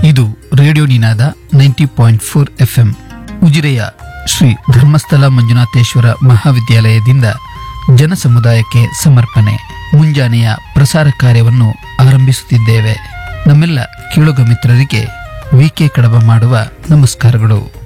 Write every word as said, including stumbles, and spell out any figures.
ಇದು ರೇಡಿಯೋ ನಿನಾದ ninety point four FM. ಉಜಿರೆಯ Shri Dharmasthala Manjunatheshwara ಮಹಾವಿದ್ಯಾಲಯದಿಂದ ಜನಸಮುದಾಯಕ್ಕೆ ಸಮರ್ಪಣೆ ಮುಂಜಾನೆಯ ಪ್ರಸಾರ ಕಾರ್ಯವನ್ನು ಆರಂಭಿಸುತ್ತಿದ್ದೇವೆ. ನಮ್ಮೆಲ್ಲ ಕೇಳುಗ ಮಿತ್ರರಿಗೆ ವಿ ಕೆ ಕಡಬ ಮಾಡುವ ನಮಸ್ಕಾರಗಳು.